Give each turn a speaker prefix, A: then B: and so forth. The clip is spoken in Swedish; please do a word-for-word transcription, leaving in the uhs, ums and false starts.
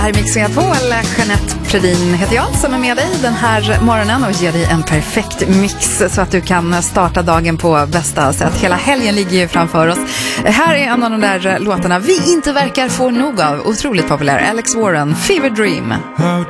A: Här är Mix Megapol. Jeanette Predin heter jag som är med dig den här morgonen och ger dig en perfekt mix så att du kan starta dagen på bästa sätt. Hela helgen ligger ju framför oss. Här är en av de där låtarna vi inte verkar få nog av. Otroligt populär. Alex Warren, Fever Dream.
B: How